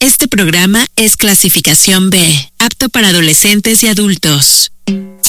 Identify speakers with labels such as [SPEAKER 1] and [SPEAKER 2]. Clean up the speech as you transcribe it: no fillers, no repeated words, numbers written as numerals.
[SPEAKER 1] Este programa es clasificación B, apto para adolescentes y adultos.